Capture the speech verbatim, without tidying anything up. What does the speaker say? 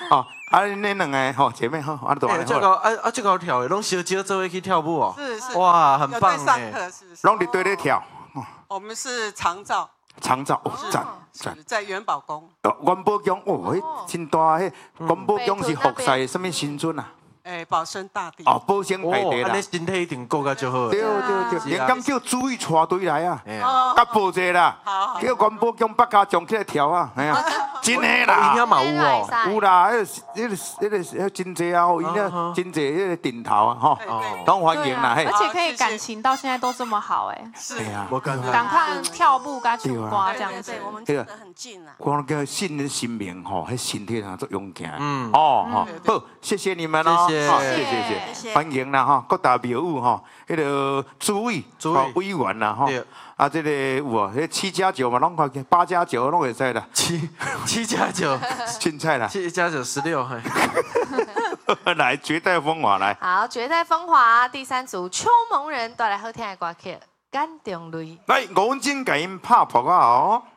哦，啊，那两个吼姐妹吼，啊，都安尼这个啊啊，这个跳的，拢小姐做伙去跳舞哦。 是是。 哇，很棒上课是不是？ 拢伫对咧跳。 我们是长照。 长照哦，赞赞。 在元宝宫。 元宝宫哦，迄真大，迄元宝宫是服侍什么神尊啊？ 诶，保生大帝。 哦，保生大帝啦。 安尼身体一定顾甲足好。 对对对，连刚叫主意带队来啊，甲报者啦， 叫元宝宫北家将起来跳啊，哎呀，真诶啦， 伊遐嘛有哦， 有啦，迄个迄个迄个迄真济啊，伊遐真济迄个顶头啊，吼，拢欢迎啦，嘿。 而且可以感情到现在都这么好，哎。 是啊， 赶快跳步，赶快唱歌这样子。 我们走得很近啊。 光个信的心命吼，迄身体上做勇敢，嗯，哦，好，谢谢你们哦， 谢谢谢。欢迎啦哈，各大庙宇哈，迄个主委、委员啦哈，啊，这个有哦，迄七加九嘛，拢快八加九拢会使啦， 七七加九， 青菜啦， 七加九十六， 来绝代风华来， 好，绝代风华第三组秋蒙人带来好听的歌曲《感动泪》， 来，吴金给因拍谱啊哦。